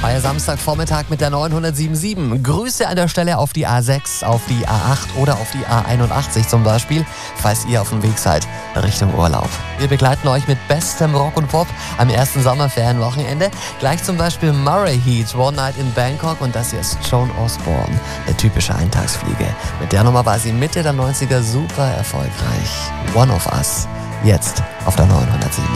Euer Samstagvormittag mit der 977. Grüße an der Stelle auf die A6, auf die A8 oder auf die A81 zum Beispiel, falls ihr auf dem Weg seid Richtung Urlaub. Wir begleiten euch mit bestem Rock und Pop am ersten Sommerferienwochenende. Gleich zum Beispiel Murray Heat, One Night in Bangkok, und das hier ist Joan Osborne, eine typische Eintagsfliege. Mit der Nummer war sie Mitte der 90er super erfolgreich. One of Us, jetzt auf der 907.